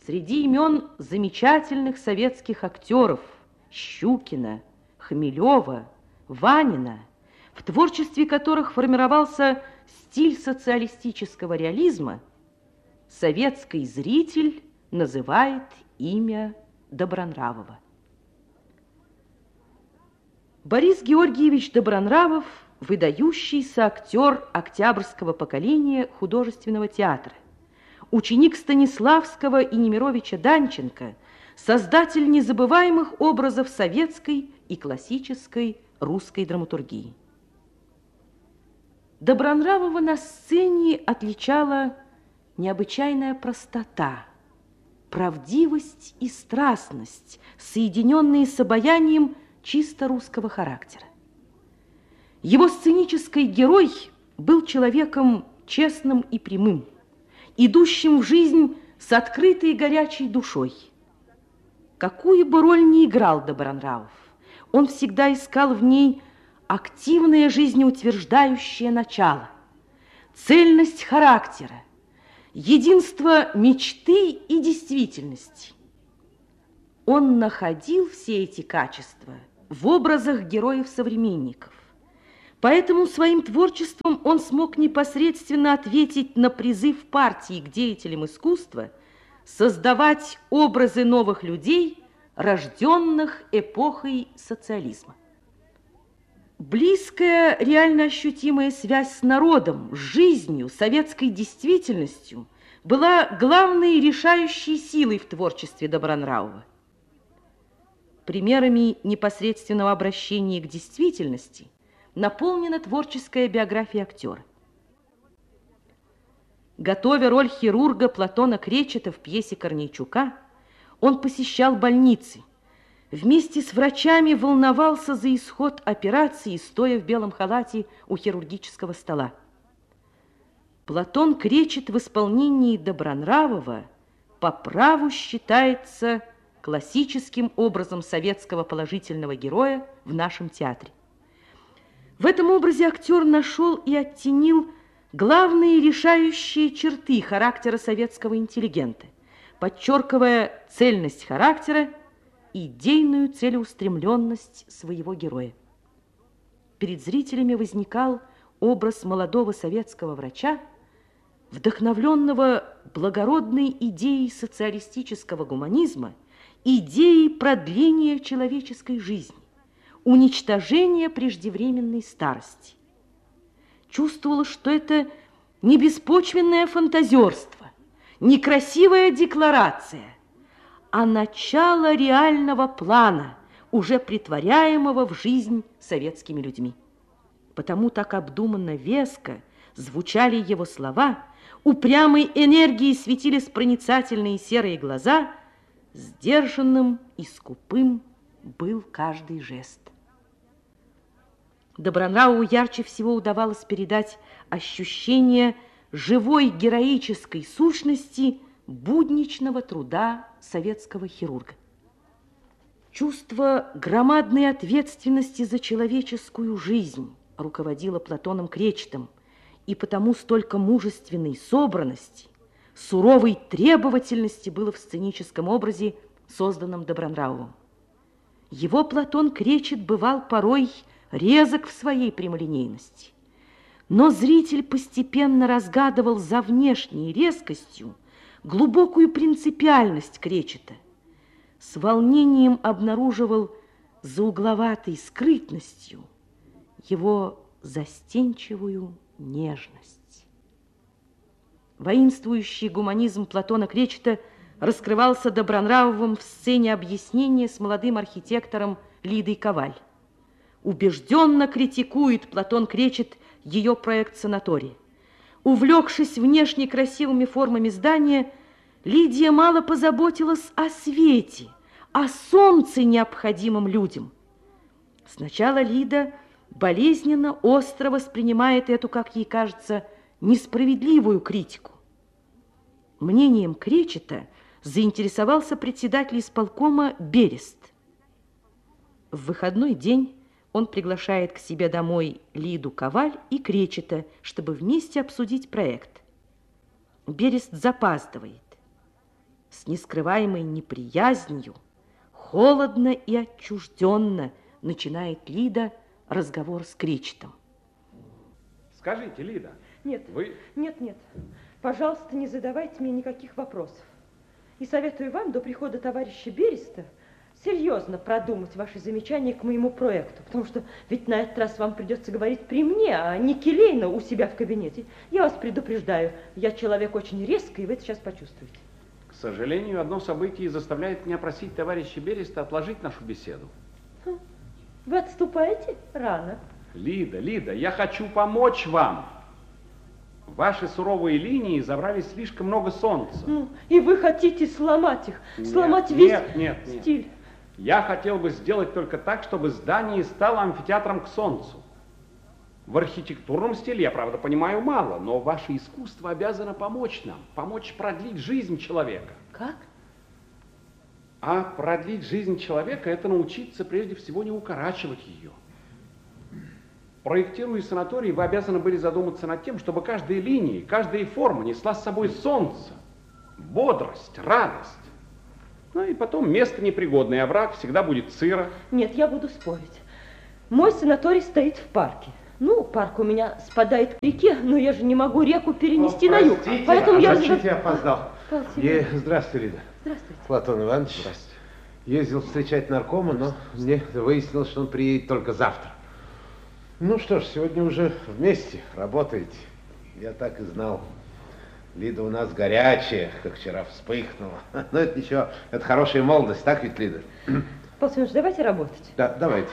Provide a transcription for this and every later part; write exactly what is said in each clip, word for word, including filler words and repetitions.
Среди имен замечательных советских актеров Щукина, Хмелева, Ванина, в творчестве которых формировался стиль социалистического реализма, советский зритель называет имя Добронравова. Борис Георгиевич Добронравов – выдающийся актер октябрьского поколения художественного театра, ученик Станиславского и Немировича Данченко, создатель незабываемых образов советской и классической русской драматургии. Добронравова на сцене отличала необычайная простота, правдивость и страстность, соединенные с обаянием чисто русского характера. Его сценический герой был человеком честным и прямым, идущим в жизнь с открытой и горячей душой. Какую бы роль ни играл Добронравов, он всегда искал в ней активное жизнеутверждающее начало, цельность характера, единство мечты и действительности. Он находил все эти качества в образах героев-современников. Поэтому своим творчеством он смог непосредственно ответить на призыв партии к деятелям искусства создавать образы новых людей, рожденных эпохой социализма. Близкая, реально ощутимая связь с народом, с жизнью, советской действительностью была главной решающей силой в творчестве Добронравова. Примерами непосредственного обращения к действительности наполнена творческая биография актера. Готовя роль хирурга Платона Кречета в пьесе Корнейчука, он посещал больницы, вместе с врачами волновался за исход операции, стоя в белом халате у хирургического стола. Платон Кречет в исполнении Добронравова по праву считается классическим образом советского положительного героя в нашем театре. В этом образе актер нашел и оттенил главные решающие черты характера советского интеллигента, подчеркивая цельность характера и идейную целеустремленность своего героя. Перед зрителями возникал образ молодого советского врача, вдохновленного благородной идеей социалистического гуманизма, идеей продления человеческой жизни, уничтожения преждевременной старости. Чувствовалось, что это не беспочвенное фантазерство, не красивая декларация, а начало реального плана, уже претворяемого в жизнь советскими людьми. Потому так обдуманно веско звучали его слова, упрямой энергией светились проницательные серые глаза, сдержанным и скупым был каждый жест. Добронравову ярче всего удавалось передать ощущение живой героической сущности будничного труда советского хирурга. Чувство громадной ответственности за человеческую жизнь руководило Платоном Кречетом, и потому столько мужественной собранности, суровой требовательности было в сценическом образе, созданном Добронравовым. Его Платон Кречет бывал порой резок в своей прямолинейности, но зритель постепенно разгадывал за внешней резкостью глубокую принципиальность Кречета, с волнением обнаруживал за угловатой скрытностью его застенчивую нежность. Воинствующий гуманизм Платона Кречета раскрывался Добронравовым в сцене объяснения с молодым архитектором Лидой Коваль. Убежденно критикует Платон Кречет ее проект санатория. Увлекшись внешне красивыми формами здания, Лидия мало позаботилась о свете, о солнце, необходимом людям. Сначала Лида болезненно, остро воспринимает эту, как ей кажется, несправедливую критику. Мнением Кречета заинтересовался председатель исполкома Берест. В выходной день он приглашает к себе домой Лиду Коваль и Кречета, чтобы вместе обсудить проект. Берест запаздывает. С нескрываемой неприязнью, холодно и отчужденно начинает Лида разговор с Кречетом. Скажите, Лида. Нет, вы... нет, нет. Пожалуйста, не задавайте мне никаких вопросов. И советую вам до прихода товарища Береста серьезно продумать ваши замечания к моему проекту, потому что ведь на этот раз вам придется говорить при мне, а не келейно у себя в кабинете. Я вас предупреждаю, я человек очень резкий, и вы это сейчас почувствуете. К сожалению, одно событие заставляет меня просить товарища Береста отложить нашу беседу. Вы отступаете? Рано. Лида, Лида, я хочу помочь вам. Ваши суровые линии забрали слишком много солнца. Ну, и вы хотите сломать их, нет, сломать весь нет, нет, нет. стиль. Я хотел бы сделать только так, чтобы здание стало амфитеатром к солнцу. В архитектурном стиле я, правда, понимаю мало, но ваше искусство обязано помочь нам, помочь продлить жизнь человека. Как? А продлить жизнь человека – это научиться прежде всего не укорачивать ее. Проектируя санаторий, вы обязаны были задуматься над тем, чтобы каждая линия, каждая форма несла с собой солнце, бодрость, радость. Ну и потом место непригодное, овраг всегда будет сыро. Нет, я буду спорить. Мой санаторий стоит в парке. Ну, парк у меня спадает к реке, но я же не могу реку перенести О, на юг. простите, Поэтому я... Простите, я опоздал. Спасибо. Здравствуйте, Лида. Здравствуйте. Платон Иванович. Здравствуйте. Ездил встречать наркома, но мне выяснилось, что он приедет только завтра. Ну что ж, сегодня уже вместе работаете. Я так и знал. Лида у нас горячая, как вчера вспыхнула. Но это ничего, это хорошая молодость, так ведь, Лида? Павел, давайте работать. Да, давайте.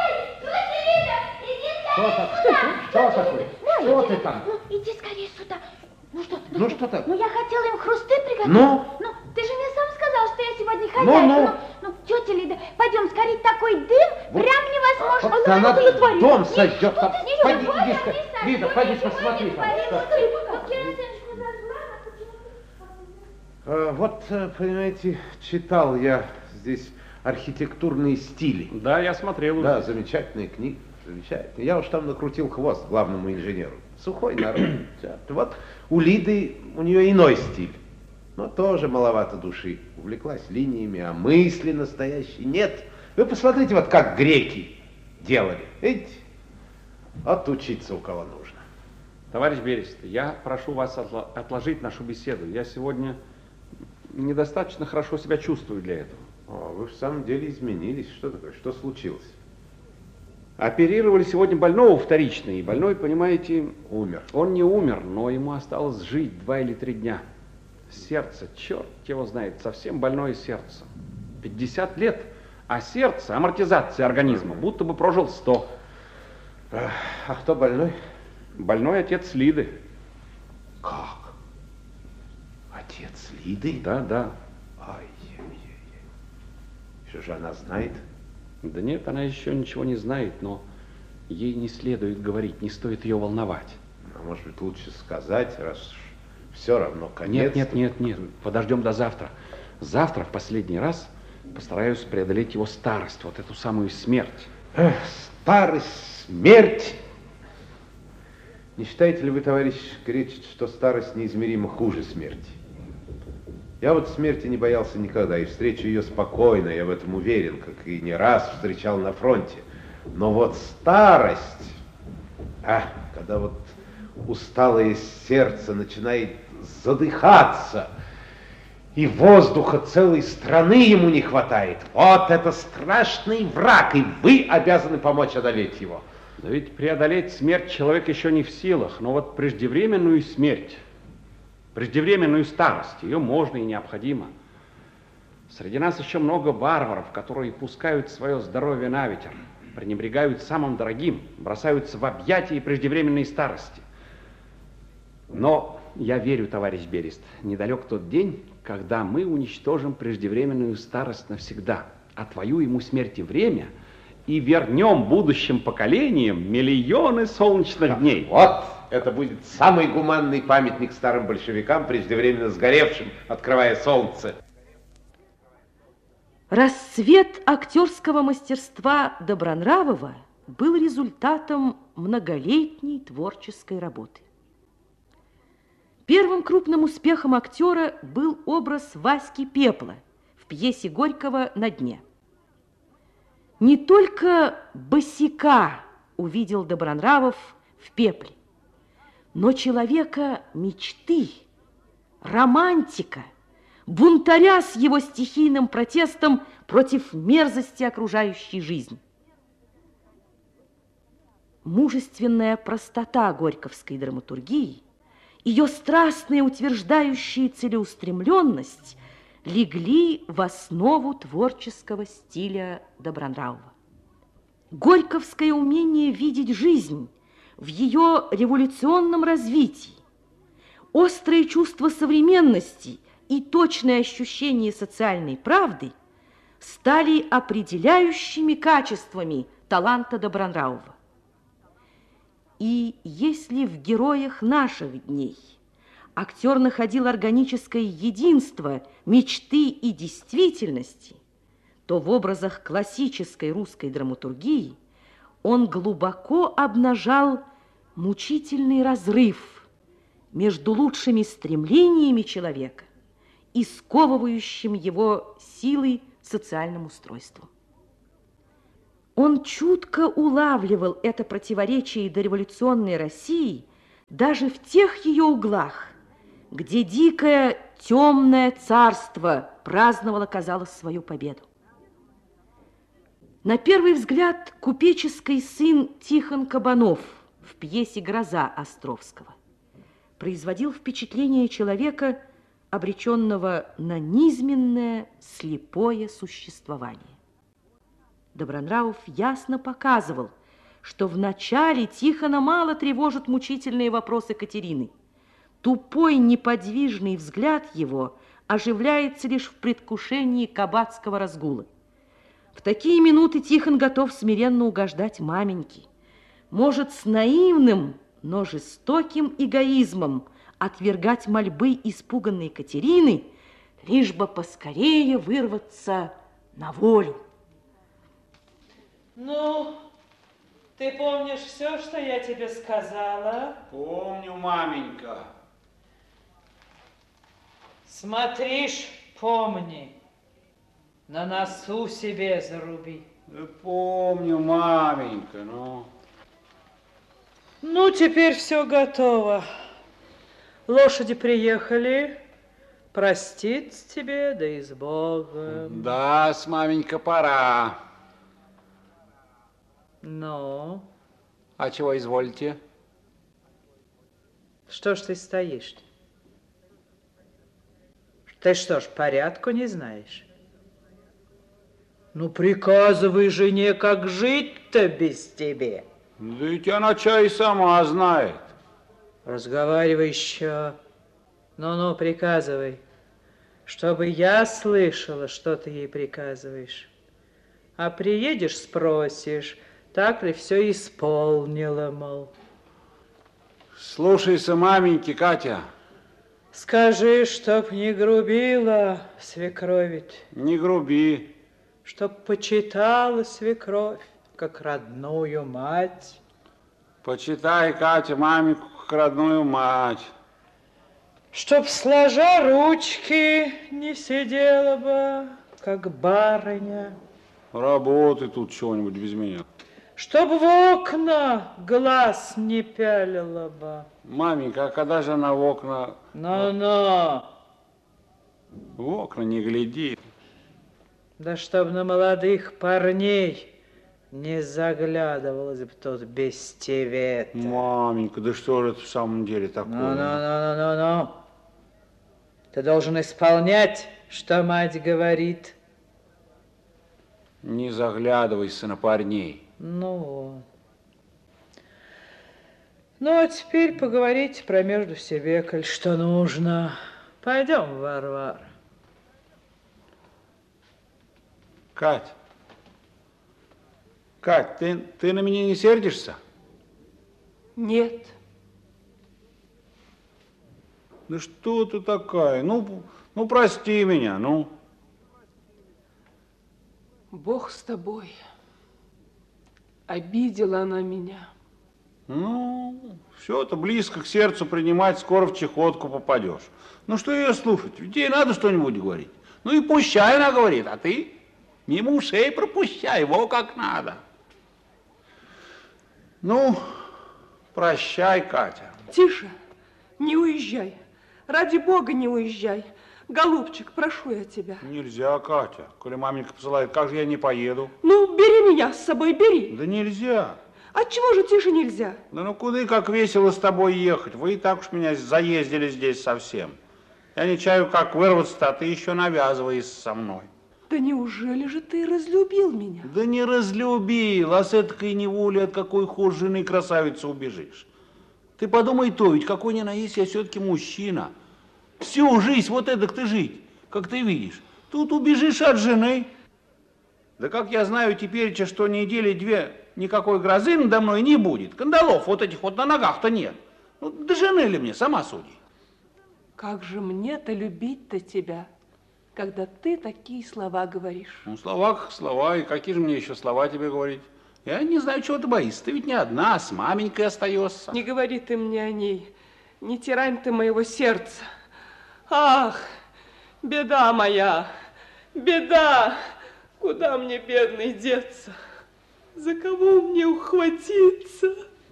Что так? Что такое? Что ты там? Ну, иди скорее сюда. Ну что ты? Ну что так? Ну я хотела им хрусты приготовить. Ну? Ну, ты же мне сам сказал, что я сегодня хозяйка. Ну, ну. Ну, ну, тетя Лида, пойдем скорее, такой дым, Вот. прям невозможно. Вот Ну, она ну, ну, творит. дом Нет, сойдет. ну, Там. ты не Пойди, любовь, иди, а скорее. не садись. Лида, Ну, пойди, ничего посмотри. не там. творит. Что? Смотри, вот керосиночку зажгла, а почему-то... Э, Вот, э, понимаете, читал я здесь архитектурные стили. Да, я смотрел уже. Да, замечательная книга, замечательная. Я уж там накрутил хвост главному инженеру. Сухой народ. Вот у Лиды, у нее иной стиль, но тоже маловато души. Увлеклась линиями, а мысли настоящей нет. Вы посмотрите, вот как греки делали. Видите? Отучиться у кого нужно. Товарищ Берест, я прошу вас отло- отложить нашу беседу. Я сегодня недостаточно хорошо себя чувствую для этого. О, вы в самом деле изменились. Что такое? Что случилось? Оперировали сегодня больного вторично, и больной, понимаете, Умер. он не умер, но ему осталось жить два или три дня. Сердце, черт его знает, совсем больное сердце. пятьдесят лет, а сердце, амортизация организма, будто бы прожил сто. А кто больной? Больной отец Лиды. Как? Отец Лиды? Да, да. Ай-яй-яй. Что же она знает? Да нет, она еще ничего не знает, но ей не следует говорить, не стоит ее волновать. А может быть, лучше сказать, раз все равно конец. Нет, нет, нет, нет, подождем до завтра. Завтра в последний раз постараюсь преодолеть его старость, вот эту самую смерть. Эх, старость, смерть. Не считаете ли вы, товарищ Кречет, что старость неизмеримо хуже смерти? Я вот смерти не боялся никогда, и встречу ее спокойно, я в этом уверен, как и не раз встречал на фронте. Но вот старость, а, когда вот усталое сердце начинает задыхаться, и воздуха целой страны ему не хватает, вот это страшный враг, и вы обязаны помочь одолеть его. Да ведь преодолеть смерть человек еще не в силах, но вот преждевременную смерть, преждевременную старость, ее можно и необходимо. Среди нас еще много варваров, которые пускают свое здоровье на ветер, пренебрегают самым дорогим, бросаются в объятия преждевременной старости. Но я верю, товарищ Берест, недалек тот день, когда мы уничтожим преждевременную старость навсегда, отвоюем ему смерти время и вернем будущим поколениям миллионы солнечных дней. Вот, это будет самый гуманный памятник старым большевикам, преждевременно сгоревшим, открывая солнце. Расцвет актерского мастерства Добронравова был результатом многолетней творческой работы. Первым крупным успехом актера был образ Васьки Пепла в пьесе Горького «На дне». Не только босяка увидел Добронравов в Пепле, но человека мечты, романтика, бунтаря с его стихийным протестом против мерзости окружающей жизни. Мужественная простота горьковской драматургии, ее страстная утверждающая целеустремленность легли в основу творческого стиля Добронравова. Горьковское умение видеть жизнь в ее революционном развитии, острое чувство современности и точное ощущение социальной правды стали определяющими качествами таланта Добронравова. И если в героях наших дней актер находил органическое единство мечты и действительности, то в образах классической русской драматургии он глубоко обнажал мучительный разрыв между лучшими стремлениями человека и сковывающим его силой социальным устройством. Он чутко улавливал это противоречие дореволюционной России даже в тех ее углах, где дикое темное царство праздновало, казалось, свою победу. На первый взгляд, купеческий сын Тихон Кабанов в пьесе «Гроза» Островского производил впечатление человека, обреченного на низменное, слепое существование. Добронравов ясно показывал, что вначале Тихона мало тревожат мучительные вопросы Катерины. Тупой, неподвижный взгляд его оживляется лишь в предвкушении кабацкого разгула. В такие минуты Тихон готов смиренно угождать маменьке. Может с наивным, но жестоким эгоизмом отвергать мольбы испуганной Катерины, лишь бы поскорее вырваться на волю. Ну, ты помнишь все, что я тебе сказала? Помню, маменька. Смотришь, помни, на носу себе заруби. Да помню, маменька, ну. Ну, теперь все готово. Лошади приехали. Проститься тебе, да и с Богом. Да, с маменька, пора. Ну? А чего изволите? Что ж ты стоишь-то? Ты что ж, порядку не знаешь? Ну, приказывай жене, как жить-то без тебя. Да ведь она чай сама знает. Разговаривай еще. Ну-ну, приказывай. Чтобы я слышала, что ты ей приказываешь. А приедешь, спросишь, так ли все исполнила, мол. Слушайся, маменьки, Катя. Скажи, чтоб не грубила свекровь. Не груби. Чтоб почитала свекровь, как родную мать. Почитай, Катя, маменьку, как родную мать. Чтоб, сложа ручки, не сидела бы, как барыня. Работай тут чего-нибудь без меня. Чтоб в окна глаз не пялила бы. Маменька, а когда же она в окна... Ну-ну. В окна не глядит. Да чтоб на молодых парней не заглядывалась бы тут без тебя. Маменька, да что же это в самом деле такое? Ну-ну-ну-ну-ну-ну. Ты должен исполнять, что мать говорит. Не заглядывайся на парней. Ну вот. Ну, а теперь поговорите про между себе, коль что нужно. Пойдем, Варвара. Кать, Кать, ты, ты на меня не сердишься? Нет. Ну что ты такая? Ну, ну прости меня, ну. Бог с тобой. Обидела она меня. Ну, все это близко к сердцу принимать, скоро в чехотку попадешь. Ну, что ее слушать? Ведь ей надо что-нибудь говорить. Ну и пущай она говорит, а ты мимо ушей пропущай, его как надо. Ну, прощай, Катя. Тише, не уезжай. Ради Бога, не уезжай. Голубчик, прошу я тебя. Нельзя, Катя. Коли маменька посылает, как же я не поеду? Ну, бери меня с собой, бери. Да нельзя. Отчего же, Тише, нельзя? Да ну куда и как весело с тобой ехать. Вы и так уж меня заездили здесь совсем. Я не чаю, как вырваться-то, а ты еще навязываешься со мной. Да неужели же ты разлюбил меня? Да не разлюбил, а с этой неволи от какой хуже жены красавицы убежишь. Ты подумай то, ведь какой ни на есть я все-таки мужчина. Всю жизнь вот эдак ты жить, как ты видишь. Тут убежишь от жены. Да как я знаю теперь, что недели две никакой грозы надо мной не будет. Кандалов вот этих вот на ногах-то нет. Ну, до жены ли мне, сама суди. Как же мне-то любить-то тебя, когда ты такие слова говоришь? Ну, слова как слова, и какие же мне еще слова тебе говорить? Я не знаю, чего ты боишься. Ты ведь не одна, с маменькой остаешься. Не говори ты мне о ней, не тирань ты моего сердца. Ах, беда моя, беда! Куда мне, бедный, деться? За кого мне ухватиться?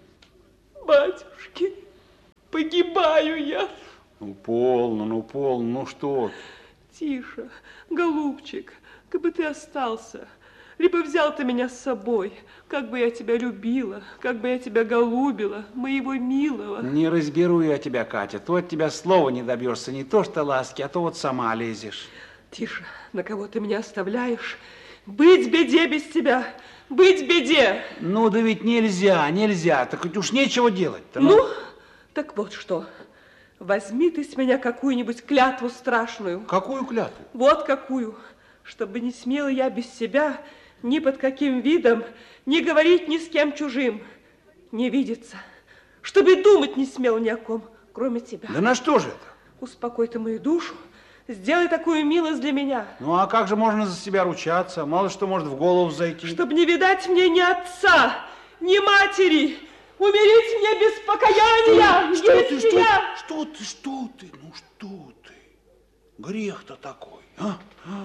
Батюшки, погибаю я. Ну, полно, ну, полно, ну что ты? Тише, голубчик, как бы ты остался, либо взял ты меня с собой, как бы я тебя любила, как бы я тебя голубила, моего милого. Не разберу я тебя, Катя, то от тебя слова не добьешься, не то что ласки, а то вот сама лезешь. Тише, на кого ты меня оставляешь? Быть беде без тебя, быть беде. Ну, да ведь нельзя, нельзя, так ведь уж нечего делать-то. Ну, ну, так вот что. Возьми ты с меня какую-нибудь клятву страшную. Какую клятву? Вот какую. Чтобы не смела я без себя ни под каким видом не говорить ни с кем чужим, не видеться. Чтобы и думать не смел ни о ком, кроме тебя. Да на что же это? Успокой ты мою душу, сделай такую милость для меня. Ну, а как же можно за себя ручаться? Мало что может в голову зайти. Чтобы не видать мне ни отца, ни матери, умереть мне без покаяния. Что, что ты, что, я... что ты, что ты, ну что ты? Грех-то такой, а?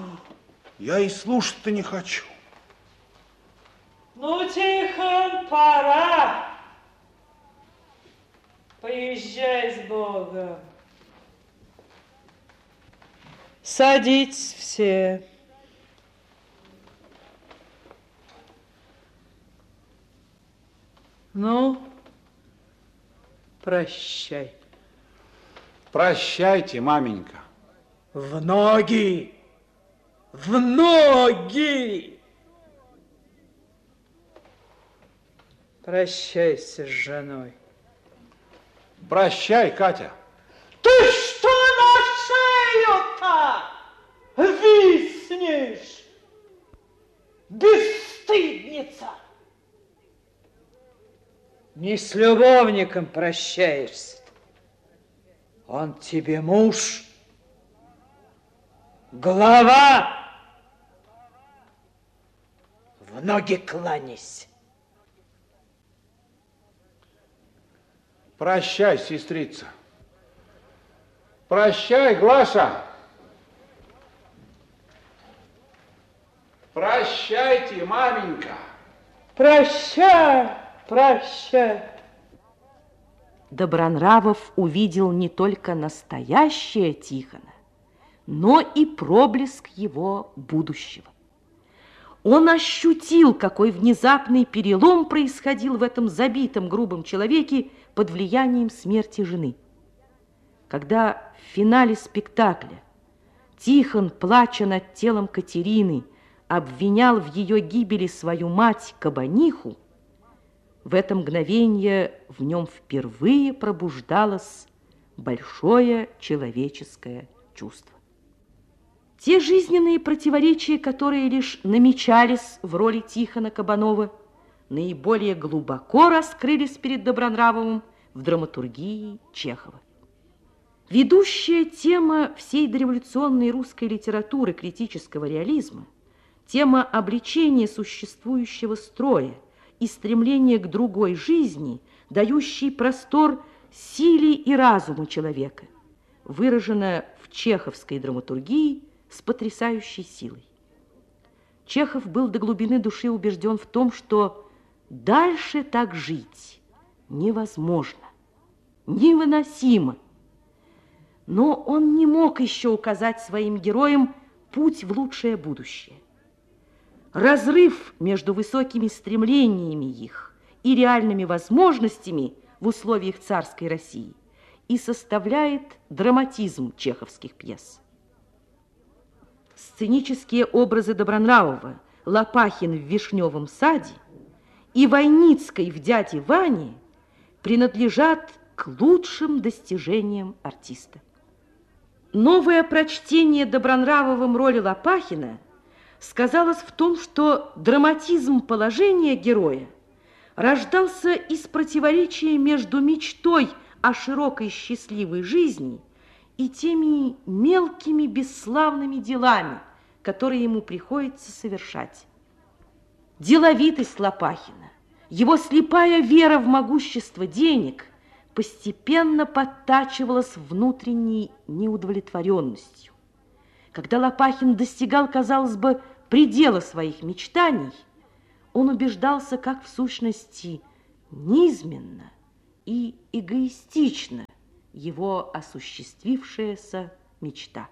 Я и слушать-то не хочу. Ну, Тихон, пора. Поезжай с Богом. Садитесь все. Ну, прощай. Прощайте, маменька. В ноги! В ноги! Прощайся с женой. Прощай, Катя. Ты что на шею-то виснешь? Бесстыдница! Не с любовником прощаешься. Он тебе муж, глава. В ноги кланяйся. Прощай, сестрица. Прощай, Глаша. Прощайте, маменька. Прощай, прощай. Добронравов увидел не только настоящее Тихона, но и проблеск его будущего. Он ощутил, какой внезапный перелом происходил в этом забитом грубом человеке под влиянием смерти жены. Когда в финале спектакля Тихон, плача над телом Катерины, обвинял в ее гибели свою мать Кабаниху, в это мгновение в нем впервые пробуждалось большое человеческое чувство. Те жизненные противоречия, которые лишь намечались в роли Тихона Кабанова, наиболее глубоко раскрылись перед Добронравовым в драматургии Чехова. Ведущая тема всей дореволюционной русской литературы критического реализма, тема обличения существующего строя и стремления к другой жизни дающий простор силе и разуму человека, выражено в чеховской драматургии с потрясающей силой. Чехов был до глубины души убежден в том, что дальше так жить невозможно, невыносимо. Но он не мог еще указать своим героям путь в лучшее будущее. Разрыв между высокими стремлениями их и реальными возможностями в условиях царской России и составляет драматизм чеховских пьес. Сценические образы Добронравова, Лопахин в «Вишневом саде» и Войницкой в «Дяде Ване» принадлежат к лучшим достижениям артиста. Новое прочтение Добронравовым роли Лопахина сказалось в том, что драматизм положения героя рождался из противоречия между мечтой о широкой счастливой жизни и теми мелкими бесславными делами, которые ему приходится совершать. Деловитость Лопахина, его слепая вера в могущество денег постепенно подтачивалась внутренней неудовлетворенностью. Когда Лопахин достигал, казалось бы, предела своих мечтаний, он убеждался, как в сущности низменно и эгоистично его осуществившаяся мечта.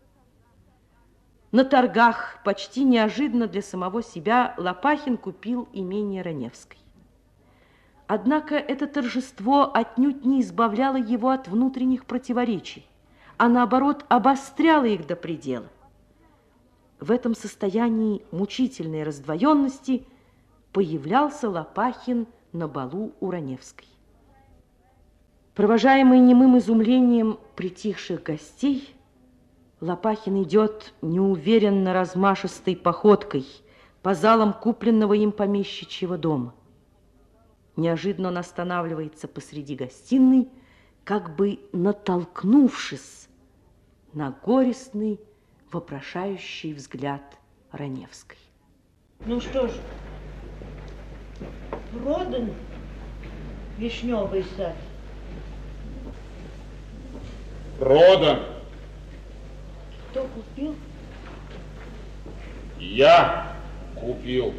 На торгах почти неожиданно для самого себя Лопахин купил имение Раневской. Однако это торжество отнюдь не избавляло его от внутренних противоречий, а наоборот обостряло их до предела. В этом состоянии мучительной раздвоенности появлялся Лопахин на балу у Раневской. Провожаемый немым изумлением притихших гостей, Лопахин идет неуверенно размашистой походкой по залам купленного им помещичьего дома. Неожиданно он останавливается посреди гостиной, как бы натолкнувшись на горестный, вопрошающий взгляд Раневской. Ну что ж, продан Вишневый сад? Продан. Кто купил? Я купил.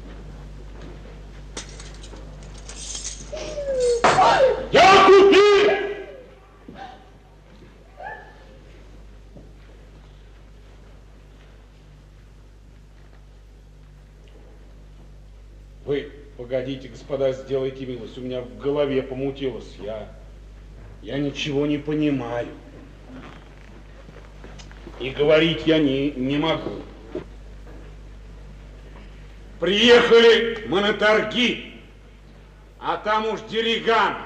Я купил! Вы погодите, господа, сделайте милость. У меня в голове помутилось. Я, я ничего не понимаю. И говорить я не, не могу. Приехали мы на торги, а там уж Дериганов.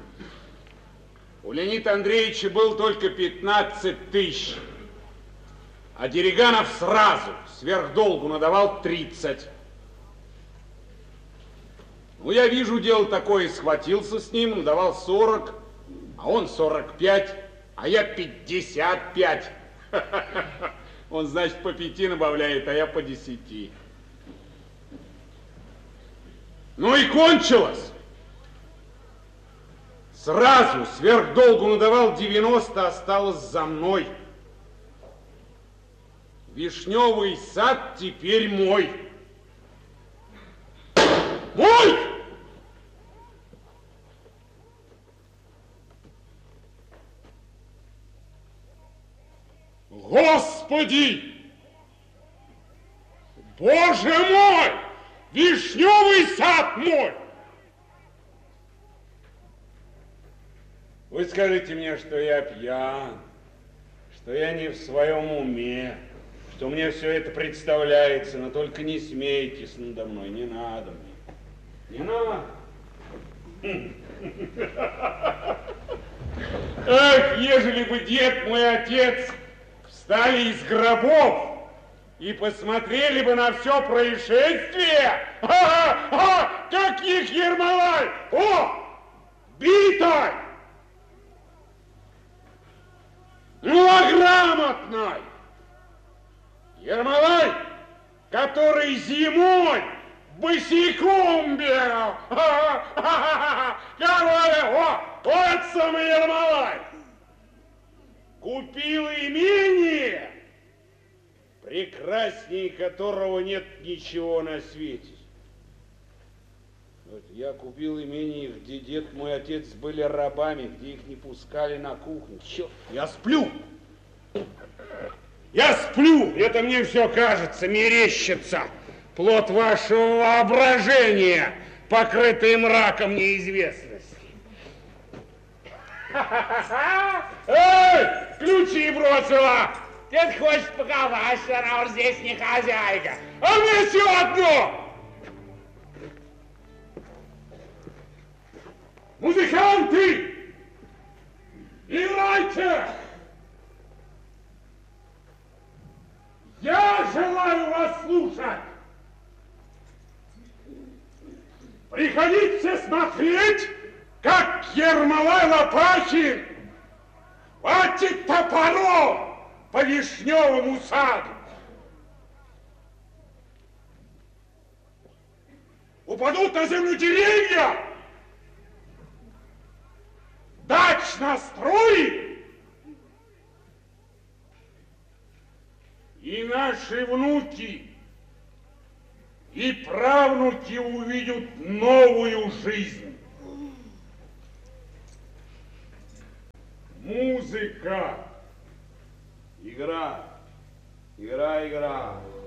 У Леонида Андреевича был только пятнадцать тысяч, а Дериганов сразу сверхдолгу надавал тридцать. Ну, я вижу, дело такое, схватился с ним, надавал сорок, а он сорок пять, а я пятьдесят пять. Он, значит, по пяти набавляет, а я по десяти. Ну и кончилось. Сразу сверхдолгу надавал девяносто, осталось за мной. Вишневый сад теперь мой. Мой! Господи! Боже мой! Вишневый сад мой! Вы скажите мне, что я пьян, что я не в своем уме, что мне все это представляется, но только не смейтесь надо мной, не надо мне. Не надо. Ах, ежели бы дед мой отец встали из гробов и посмотрели бы на все происшествие, а, как их Ермолай, о, битой, ну, а грамотной. Ермолай, который зимой босиком бегал. Короче, о, вот самый Ермолай. Купил имение, прекраснее которого нет ничего на свете. Вот я купил имение, где дед мой отец были рабами, где их не пускали на кухню. Черт, я сплю. Я сплю, это мне все кажется, мерещится. Плод вашего воображения, покрытый мраком неизвестности. Эй, ключи бросила! Дед хочет показать, что она вот здесь не хозяйка. А мне все одно! Музыканты! Играйте! Я желаю вас слушать! Приходите смотреть, как Ермолай Лопахин хватит топором по вишневому саду. Упадут на землю деревья, дач настроит, и наши внуки и правнуки увидят новую жизнь. Музыка, игра, игра, игра.